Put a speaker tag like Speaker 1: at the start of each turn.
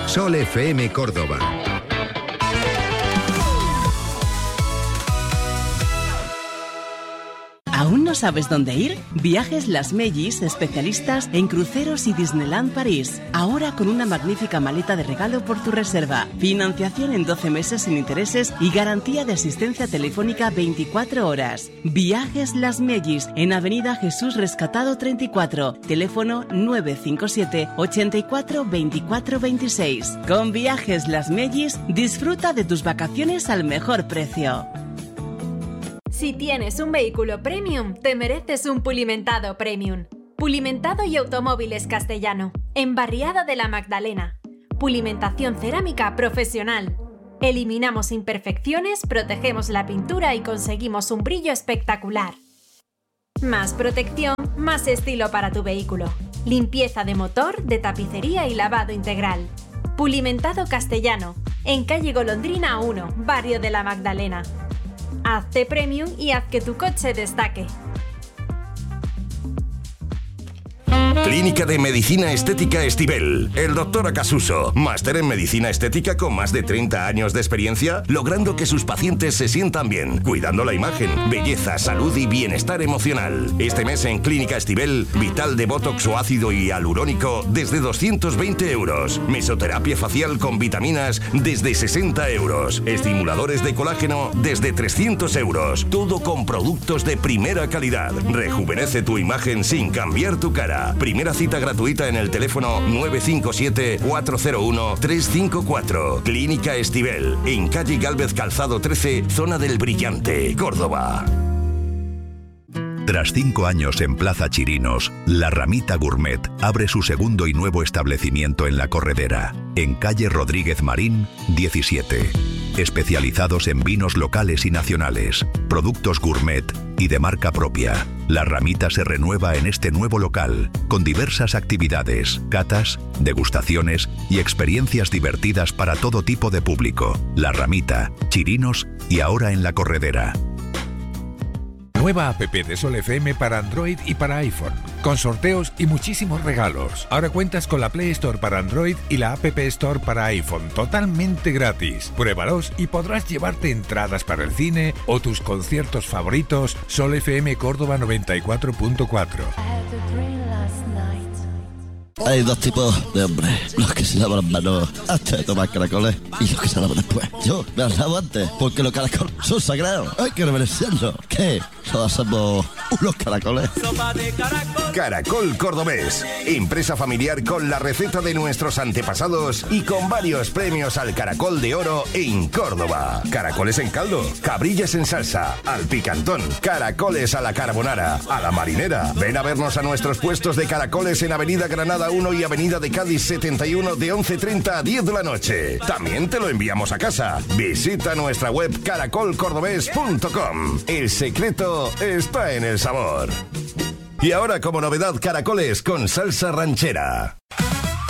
Speaker 1: Sol FM Córdoba.
Speaker 2: ¿Aún no sabes dónde ir? Viajes Las Mellis, especialistas en cruceros y Disneyland París. Ahora con una magnífica maleta de regalo por tu reserva. Financiación en 12 meses sin intereses y garantía de asistencia telefónica 24 horas. Viajes Las Mellis, en Avenida Jesús Rescatado 34. Teléfono 957 84 24 26. Con Viajes Las Mellis, disfruta de tus vacaciones al mejor precio.
Speaker 3: Si tienes un vehículo premium, te mereces un Pulimentado Premium. Pulimentado y Automóviles Castellano, en Barriada de la Magdalena. Pulimentación cerámica profesional. Eliminamos imperfecciones, protegemos la pintura y conseguimos un brillo espectacular. Más protección, más estilo para tu vehículo. Limpieza de motor, de tapicería y lavado integral. Pulimentado Castellano, en calle Golondrina 1, Barrio de la Magdalena. Hazte premium y haz que tu coche destaque.
Speaker 4: Clínica de Medicina Estética Estivel. El doctor Acasuso, máster en Medicina Estética con más de 30 años de experiencia, logrando que sus pacientes se sientan bien, cuidando la imagen, belleza, salud y bienestar emocional. Este mes en Clínica Estivel, Vital de Botox o ácido hialurónico desde 220 euros. Mesoterapia facial con vitaminas desde 60 euros. Estimuladores de colágeno desde 300 euros. Todo con productos de primera calidad. Rejuvenece tu imagen sin cambiar tu cara. Primera cita gratuita en el teléfono 957-401-354. Clínica Estivel, en calle Gálvez Calzado 13, zona del Brillante, Córdoba.
Speaker 5: Tras 5 años en Plaza Chirinos, La Ramita Gourmet abre su segundo y nuevo establecimiento en La Corredera, en calle Rodríguez Marín, 17. Especializados en vinos locales y nacionales, productos gourmet y de marca propia. La Ramita se renueva en este nuevo local, con diversas actividades, catas, degustaciones y experiencias divertidas para todo tipo de público. La Ramita, Chirinos y ahora en La Corredera.
Speaker 6: Nueva app de Sol FM para Android y para iPhone, con sorteos y muchísimos regalos. Ahora cuentas con la Play Store para Android y la App Store para iPhone, totalmente gratis. Pruébalos y podrás llevarte entradas para el cine o tus conciertos favoritos. Sol FM Córdoba 94.4.
Speaker 7: Hay dos tipos de hombres, los que se lavan las manos antes de tomar caracoles y los que se lavan después. Yo me las lavo antes, porque los caracoles son sagrados, hay que reverenciarlos. ¿Qué? Todos somos unos caracoles.
Speaker 4: Caracol Cordobés, empresa familiar con la receta de nuestros antepasados y con varios premios al Caracol de Oro en Córdoba. Caracoles en caldo, cabrillas en salsa, al picantón, caracoles a la carbonara, a la marinera. Ven a vernos a nuestros puestos de caracoles en Avenida Granada 1 y Avenida de Cádiz 71 de 11:30 a 10 de la noche. También te lo enviamos a casa. Visita nuestra web caracolcordobés.com. El secreto está en el sabor. Y ahora como novedad, caracoles con salsa ranchera.